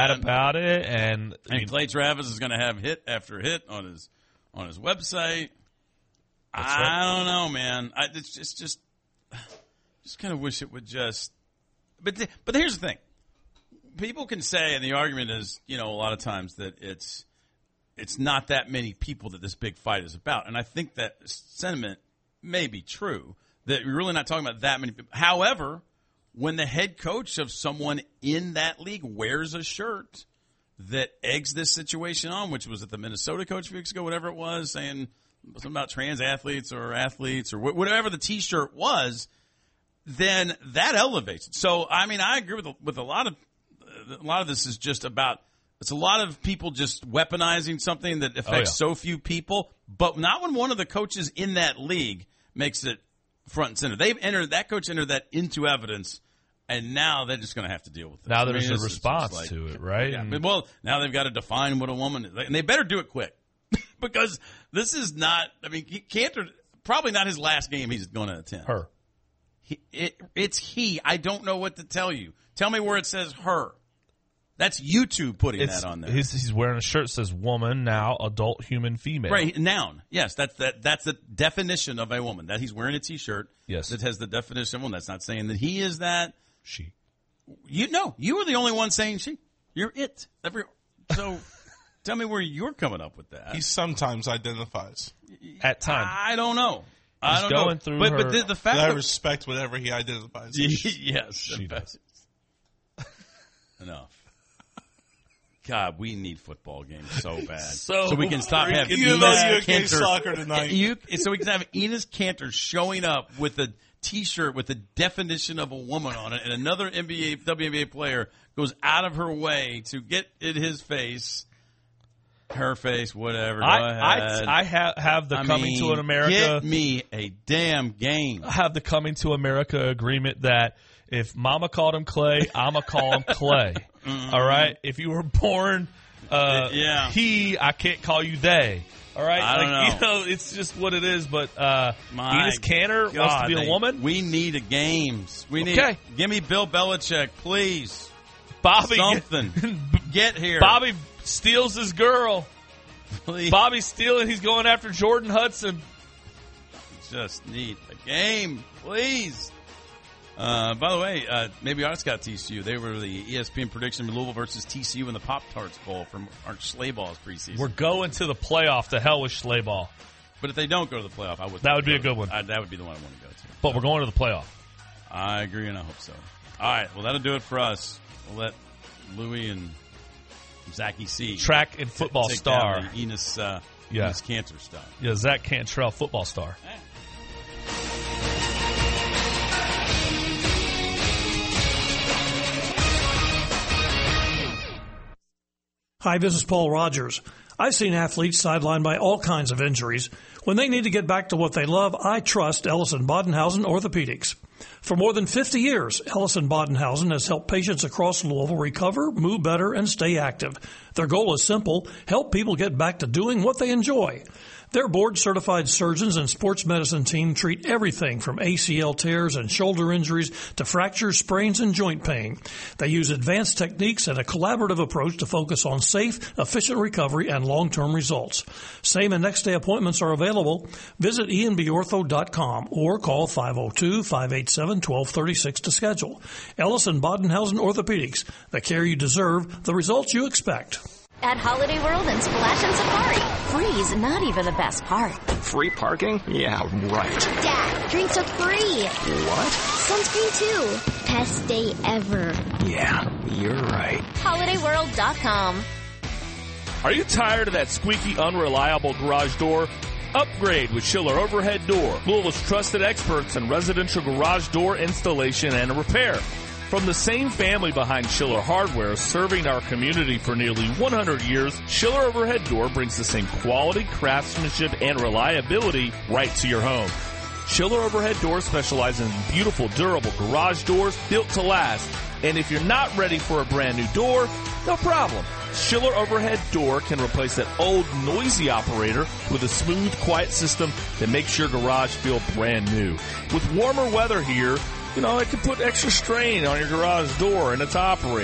about it, and Clay Travis is going to have hit after hit on his website. I don't know, man. It's just kind of wish it would just. But here's the thing: people can say, and the argument is, a lot of times that it's not that many people that this big fight is about, and I think that sentiment may be true. That we're really not talking about that many people. However, when the head coach of someone in that league wears a shirt that eggs this situation on, which was at the Minnesota coach a few weeks ago, whatever it was, saying something about trans athletes or whatever the T-shirt was, then that elevates it. So, I mean, I agree with a lot of this is just about, it's a lot of people just weaponizing something that affects so few people, but not when one of the coaches in that league makes it front and center. That coach entered that into evidence, and now they're just going to have to deal with it. Now there's a response to it, right? Yeah. Well, now they've got to define what a woman is. And they better do it quick because this is not, Cantor, probably not his last game he's going to attend. Her. It's he. I don't know what to tell you. Tell me where it says her. That's YouTube putting that on there. He's wearing a shirt that says woman, now, adult, human, female. Right, noun. Yes, that's the definition of a woman. That he's wearing a T-shirt that has the definition of woman. That's not saying that he is that. She. You were the only one saying she. You're it. So tell me where you're coming up with that. He sometimes identifies. At times. I don't know. I don't know. Through but the fact that I respect whatever he identifies as. Yes. She does. Enough. God, we need football games so bad. So we can stop having Enes Kanter soccer tonight. So we can have Enes Kanter showing up with a T-shirt with the definition of a woman on it, and another WNBA player goes out of her way to get in his face, her face, whatever. Go ahead. I have the Coming to America. Get me a damn game. I have the Coming to America agreement that if Mama called him Clay, I'ma call him Clay. Mm-hmm. All right? If you were born he, I can't call you they. All right? I don't know. It's just what it is. But Enes Kanter wants to be a woman. We need a games. Give me Bill Belichick, please. Bobby. Something. Get here. Bobby steals his girl. Please. Bobby's stealing. He's going after Jordan Hudson. Just need a game, please. By the way, maybe Art's got TCU. They were the ESPN prediction of Louisville versus TCU in the Pop-Tarts Bowl from Art Schlaball's preseason. We're going to the playoff. To hell with Schlaball. But if they don't go to the playoff, I would. That would be a good one. That would be the one I want to go to. But we're going to the playoff. I agree, and I hope so. All right, well, that'll do it for us. We'll let Louie and Zachy C. Track and football take star. Down the Enes Kanter stuff. Yeah, Zach Cantrell, football star. Hi, this is Paul Rogers. I've seen athletes sidelined by all kinds of injuries. When they need to get back to what they love, I trust Ellison Bodenhausen Orthopedics. For more than 50 years, Ellison Bodenhausen has helped patients across Louisville recover, move better, and stay active. Their goal is simple: help people get back to doing what they enjoy. Their board-certified surgeons and sports medicine team treat everything from ACL tears and shoulder injuries to fractures, sprains, and joint pain. They use advanced techniques and a collaborative approach to focus on safe, efficient recovery and long-term results. Same and next-day appointments are available. Visit enbortho.com or call 502-587-1236 to schedule. Ellison Bodenhausen Orthopedics, the care you deserve, the results you expect. At Holiday World and Splash and Safari, free's not even the best part. Free parking? Yeah, right. Dad, drinks are free. What? Sunscreen too. Best day ever. Yeah, you're right. HolidayWorld.com. Are you tired of that squeaky, unreliable garage door? Upgrade with Schiller Overhead Door, Louisville's trusted experts in residential garage door installation and repair. From the same family behind Schiller Hardware, serving our community for nearly 100 years, Schiller Overhead Door brings the same quality, craftsmanship, and reliability right to your home. Schiller Overhead Doors specialize in beautiful, durable garage doors built to last. And if you're not ready for a brand new door, no problem. Schiller Overhead Door can replace that old, noisy operator with a smooth, quiet system that makes your garage feel brand new. With warmer weather here, it can put extra strain on your garage door and its operator.